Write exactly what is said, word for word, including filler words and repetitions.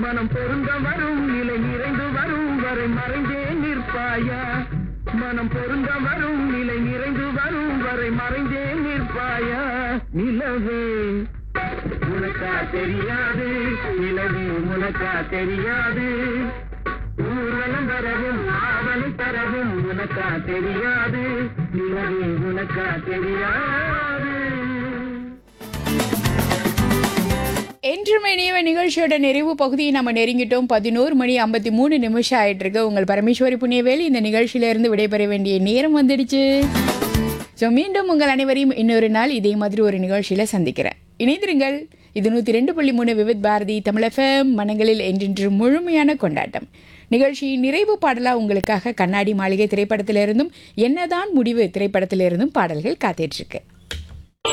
மனம் பொருந்த வரும் நிலை நிறைந்து வரும் வரை மறைந்தே நிற்பாயா, மனம் பொருந்த வரும் நிலை நிறைந்து வரும் வரை மறைந்தே நிற்பாயா. நிலவே உனக்கா தெரியாது, நிலவே உனக்கா தெரியாது, ஊர்வலம் வரவும் ஆவலை தரவும் உனக்கா தெரியாது, நிலவே உனக்கா தெரியாது. என்றும் இனிய நிகழ்ச்சியோட நிறைவு பகுதியை நம்ம நெருங்கிட்டோம். பதினோரு மணி ஐம்பத்தி மூணு நிமிஷம் ஆயிட்டு இருக்கு. உங்கள் பரமேஸ்வரி புண்ணியவேல் இந்த நிகழ்ச்சியிலிருந்து விடைபெற வேண்டிய நேரம் வந்துடுச்சு. ஸோ மீண்டும் உங்கள் அனைவரையும் இன்னொரு நாள் இதே மாதிரி ஒரு நிகழ்ச்சியில் சந்திக்கிறேன். இணைந்திருங்கள். இது நூற்றி ரெண்டு புள்ளி மூணு விவித் பாரதி தமிழ் எஃப்எம், மனங்களில் என்றென்று முழுமையான கொண்டாட்டம். நிகழ்ச்சியின் நிறைவு பாடலாக உங்களுக்காக கண்ணாடி மாளிகை திரைப்படத்திலிருந்தும் என்னதான் முடிவு திரைப்படத்திலிருந்தும் பாடல்கள் காத்துட்ருக்கு.